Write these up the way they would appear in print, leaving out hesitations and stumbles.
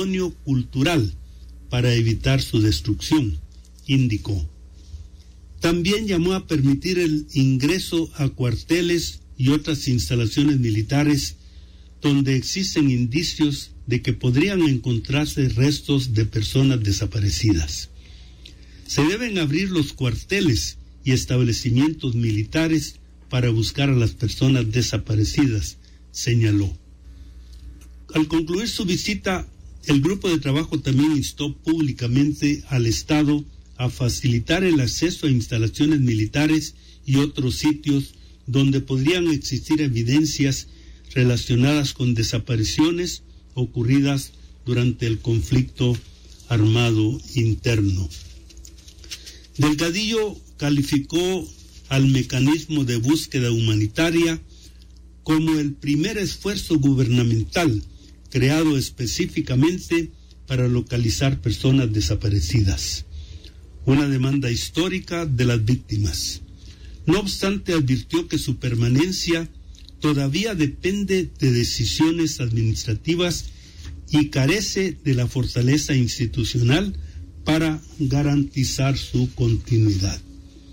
patrimonio cultural para evitar su destrucción, indicó. También llamó a permitir el ingreso a cuarteles y otras instalaciones militares donde existen indicios de que podrían encontrarse restos de personas desaparecidas. Se deben abrir los cuarteles y establecimientos militares para buscar a las personas desaparecidas, señaló. Al concluir su visita, el grupo de trabajo también instó públicamente al Estado a facilitar el acceso a instalaciones militares y otros sitios donde podrían existir evidencias relacionadas con desapariciones ocurridas durante el conflicto armado interno. Delgadillo calificó al mecanismo de búsqueda humanitaria como el primer esfuerzo gubernamental creado específicamente para localizar personas desaparecidas, una demanda histórica de las víctimas. No obstante, advirtió que su permanencia todavía depende de decisiones administrativas y carece de la fortaleza institucional para garantizar su continuidad.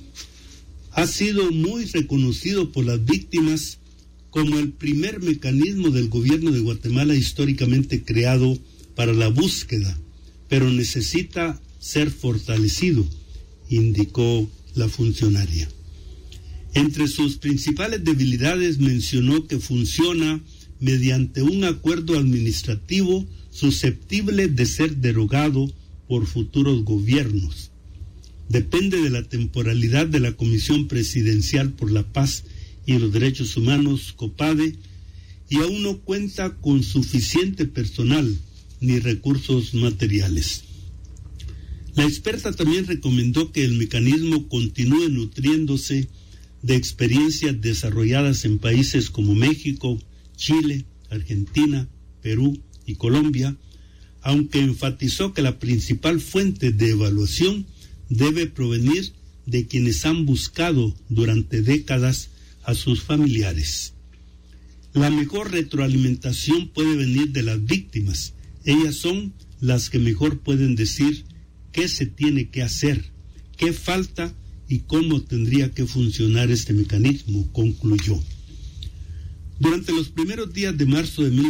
Ha sido muy reconocido por las víctimas como el primer mecanismo del gobierno de Guatemala históricamente creado para la búsqueda, pero necesita ser fortalecido, indicó la funcionaria. Entre sus principales debilidades mencionó que funciona mediante un acuerdo administrativo susceptible de ser derogado por futuros gobiernos. Depende de la temporalidad de la Comisión Presidencial por la Paz y los Derechos Humanos, COPADE, y aún no cuenta con suficiente personal ni recursos materiales. La experta también recomendó que el mecanismo continúe nutriéndose de experiencias desarrolladas en países como México, Chile, Argentina, Perú y Colombia, aunque enfatizó que la principal fuente de evaluación debe provenir de quienes han buscado durante décadas a sus familiares. La mejor retroalimentación puede venir de las víctimas. Ellas son las que mejor pueden decir qué se tiene que hacer, qué falta y cómo tendría que funcionar este mecanismo, concluyó. Durante los primeros días de marzo de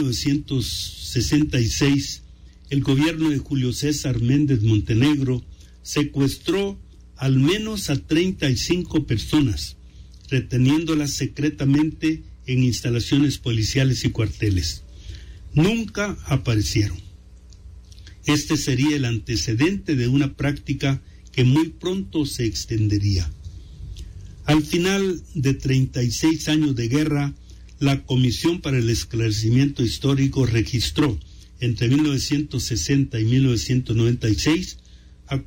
1966, el gobierno de Julio César Méndez Montenegro secuestró al menos a 35 personas, reteniéndolas secretamente en instalaciones policiales y cuarteles. Nunca aparecieron. Este sería el antecedente de una práctica que muy pronto se extendería. Al final de 36 años de guerra, la Comisión para el Esclarecimiento Histórico registró entre 1960 y 1996 a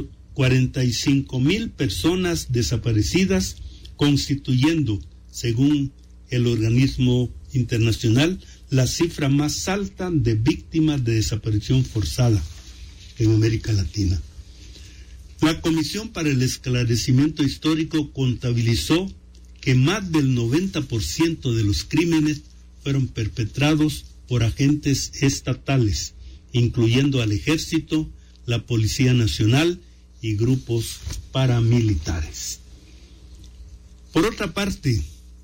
45,000 personas desaparecidas, constituyendo, según el organismo internacional, la cifra más alta de víctimas de desaparición forzada en América Latina. La Comisión para el Esclarecimiento Histórico contabilizó que más del 90% de los crímenes fueron perpetrados por agentes estatales, incluyendo al Ejército, la Policía Nacional y grupos paramilitares. Por otra parte,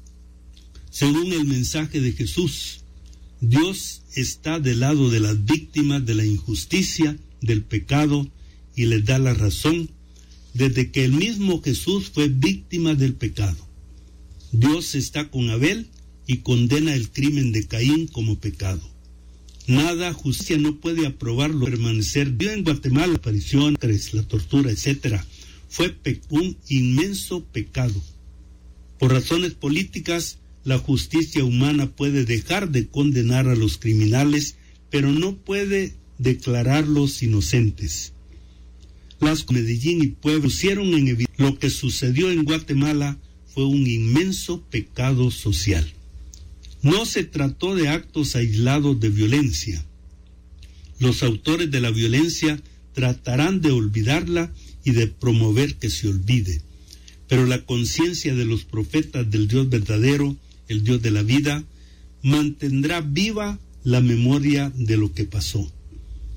según el mensaje de Jesús, Dios está del lado de las víctimas de la injusticia, del pecado, y les da la razón, desde que el mismo Jesús fue víctima del pecado. Dios está con Abel y condena el crimen de Caín como pecado. Nada, justicia no puede aprobarlo, permanecer. Dio en Guatemala la aparición, la tortura, etc. Fue un inmenso pecado. Por razones políticas, la justicia humana puede dejar de condenar a los criminales, pero no puede declararlos inocentes. Las Medellín y Puebla pusieron en evidencia lo que sucedió en Guatemala fue un inmenso pecado social. No se trató de actos aislados de violencia. Los autores de la violencia tratarán de olvidarla y de promover que se olvide. Pero la conciencia de los profetas del Dios verdadero, el Dios de la vida, mantendrá viva la memoria de lo que pasó.